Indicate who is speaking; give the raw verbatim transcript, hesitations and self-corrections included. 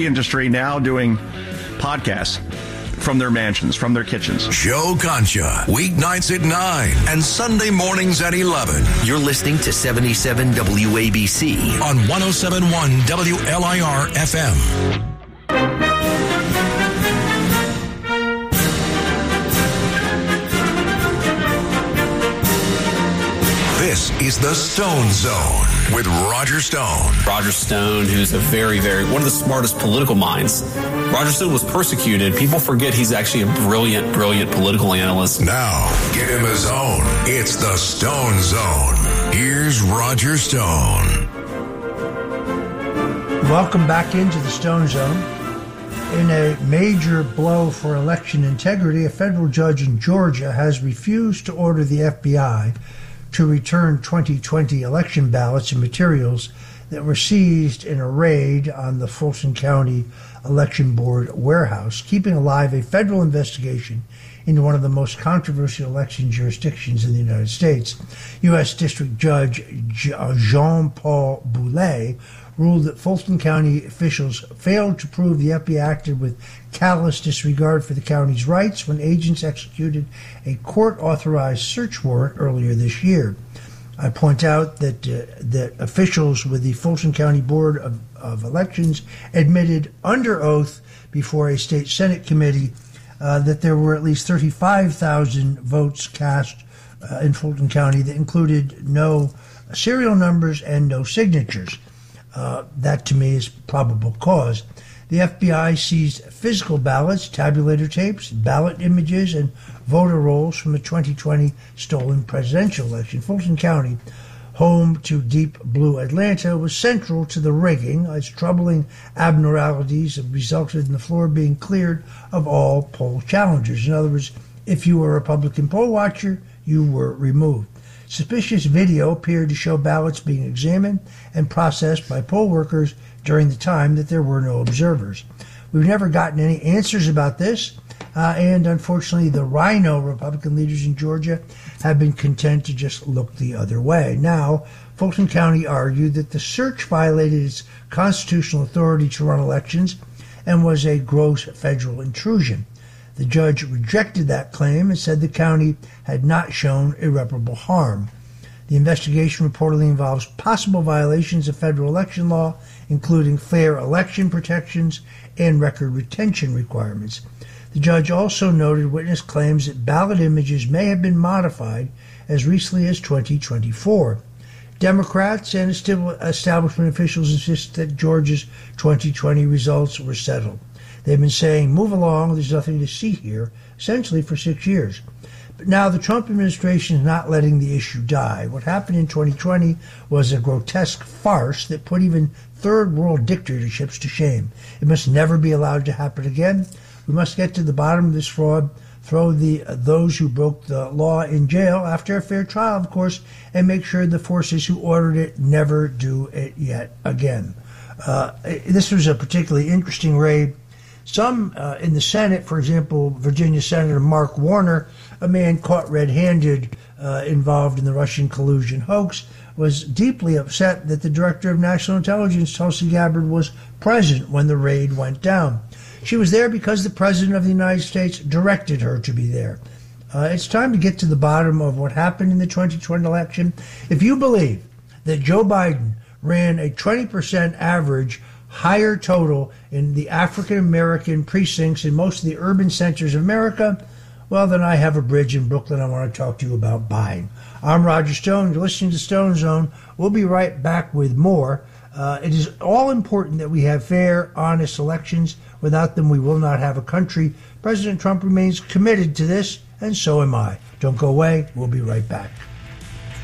Speaker 1: industry now doing podcasts from their mansions, from their kitchens.
Speaker 2: Joe Concha, weeknights at nine and Sunday mornings at eleven.
Speaker 3: You're listening to seventy-seven W A B C
Speaker 2: on one oh seven point one W L I R F M. This is the Stone Zone with Roger Stone.
Speaker 4: Roger Stone, who's a very, very, one of the smartest political minds. Roger Stone was persecuted. People forget he's actually a brilliant, brilliant political analyst.
Speaker 2: Now, get in the zone. It's the Stone Zone. Here's Roger Stone.
Speaker 5: Welcome back into the Stone Zone. In a major blow for election integrity, a federal judge in Georgia has refused to order the F B I to return twenty twenty election ballots and materials that were seized in a raid on the Fulton County Election Board warehouse, keeping alive a federal investigation into one of the most controversial election jurisdictions in the United States. U S District Judge Jean-Paul Boulay ruled that Fulton County officials failed to prove the F B I acted with callous disregard for the county's rights when agents executed a court-authorized search warrant earlier this year. I point out that uh, that officials with the Fulton County Board of, of Elections admitted under oath before a state Senate committee uh, that there were at least thirty-five thousand votes cast uh, in Fulton County that included no serial numbers and no signatures. Uh, that, to me, is probable cause. The F B I seized physical ballots, tabulator tapes, ballot images, and voter rolls from the twenty twenty stolen presidential election. Fulton County, home to Deep Blue Atlanta, was central to the rigging, as troubling abnormalities have resulted in the floor being cleared of all poll challengers. In other words, if you were a Republican poll watcher, you were removed. Suspicious video appeared to show ballots being examined and processed by poll workers during the time that there were no observers. We've never gotten any answers about this, uh, and unfortunately the Rhino Republican leaders in Georgia have been content to just look the other way. Now, Fulton County argued that the search violated its constitutional authority to run elections and was a gross federal intrusion. The judge rejected that claim and said the county had not shown irreparable harm. The investigation reportedly involves possible violations of federal election law, including fair election protections and record retention requirements. The judge also noted witness claims that ballot images may have been modified as recently as twenty twenty-four. Democrats and establishment officials insist that Georgia's twenty twenty results were settled. They've been saying, move along, there's nothing to see here, essentially for six years. But now the Trump administration is not letting the issue die. What happened in twenty twenty was a grotesque farce that put even third world dictatorships to shame. It must never be allowed to happen again. We must get to the bottom of this fraud, throw the uh, those who broke the law in jail after a fair trial, of course, and make sure the forces who ordered it never do it yet again. Uh, this was a particularly interesting raid. Some uh, in the Senate, for example, Virginia Senator Mark Warner, a man caught red-handed uh, involved in the Russian collusion hoax, was deeply upset that the Director of National Intelligence, Tulsi Gabbard, was present when the raid went down. She was there because the President of the United States directed her to be there. Uh, it's time to get to the bottom of what happened in the twenty twenty election. If you believe that Joe Biden ran a twenty percent average higher total in the African-American precincts in most of the urban centers of America, well, then I have a bridge in Brooklyn I want to talk to you about buying. I'm Roger Stone. You're listening to Stone Zone. We'll be right back with more. Uh, it is all important that we have fair, honest elections. Without them, we will not have a country. President Trump remains committed to this, and so am I. Don't go away. We'll be right back.